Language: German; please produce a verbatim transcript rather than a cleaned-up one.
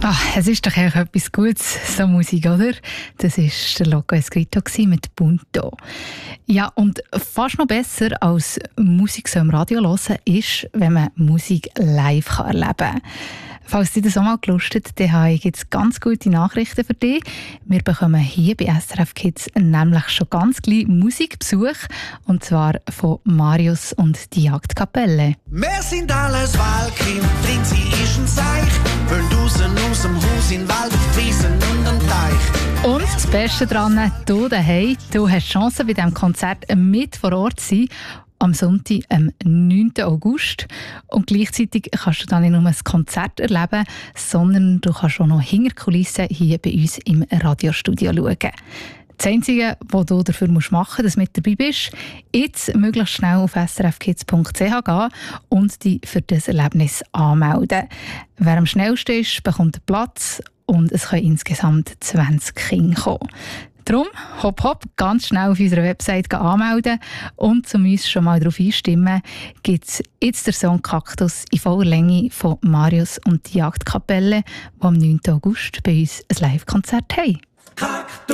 Ach, es ist doch eigentlich etwas Gutes, so Musik, oder? Das war der Loco Escrito mit Punto. Ja, und fast noch besser als Musik so im Radio hören ist, wenn man Musik live erleben kann. Falls dich das auch mal gelustet, dann habe ich jetzt ganz gute Nachrichten für dich. Wir bekommen hier bei S R F Kids nämlich schon ganz gleich Musikbesuch, und zwar von Marius und die Jagdkapelle. Wir sind alles Wahlkind, drin sie ist ein Seich, wollen draussen aus dem Haus in den Wald, auf die Wiesen und am Teich. Und das Beste daran, du daheim, du hast die Chance, bei diesem Konzert mit vor Ort zu sein. Am Sonntag, am neunten August. Und gleichzeitig kannst du dann nicht nur das Konzert erleben, sondern du kannst auch noch hinter die Kulissen hier bei uns im Radiostudio schauen. Das Einzige, was du dafür machen musst, dass du mit dabei bist, jetzt möglichst schnell auf s r f kids punkt c h gehen und dich für das Erlebnis anmelden. Wer am schnellsten ist, bekommt einen Platz und es können insgesamt zwanzig Kinder kommen. Darum, hopp hopp, ganz schnell auf unserer Website anmelden und um uns schon mal darauf einstimmen, gibt es jetzt den Song «Kaktus» in voller Länge von Marius und die Jagdkapelle, die am neunten August bei uns ein Live-Konzert haben.